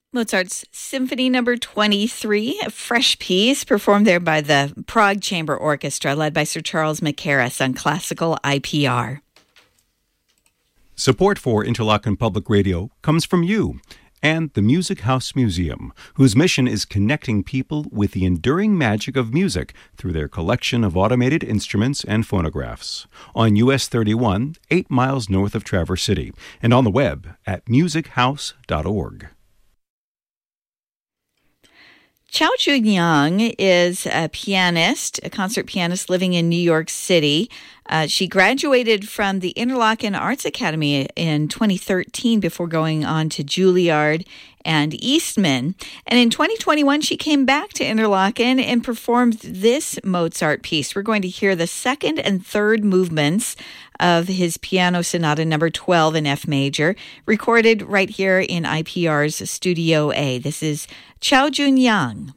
Mozart's Symphony Number 23, a fresh piece performed there by the Prague Chamber Orchestra, led by Sir Charles Mackerras on classical IPR. Support for Interlochen Public Radio comes from you and the Music House Museum, whose mission is connecting people with the enduring magic of music through their collection of automated instruments and phonographs. On US 31, 8 miles north of Traverse City, and on the web at musichouse.org. Chao Jun-young is a pianist, a concert pianist living in New York City. She graduated from the Interlochen Arts Academy in 2013 before going on to Juilliard and Eastman. And in 2021, she came back to Interlochen and performed this Mozart piece. We're going to hear the second and third movements of his Piano Sonata number 12 in F major, recorded right here in IPR's Studio A. This is Chao Jun-young.